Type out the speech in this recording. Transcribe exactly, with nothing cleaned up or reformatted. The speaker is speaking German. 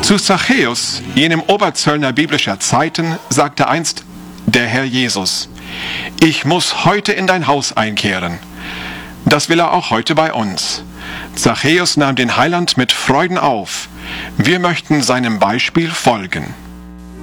Zu Zachäus, jenem Oberzöllner biblischer Zeiten, sagte einst der Herr Jesus: Ich muss heute in dein Haus einkehren. Das will er auch heute bei uns. Zachäus nahm den Heiland mit Freuden auf. Wir möchten seinem Beispiel folgen.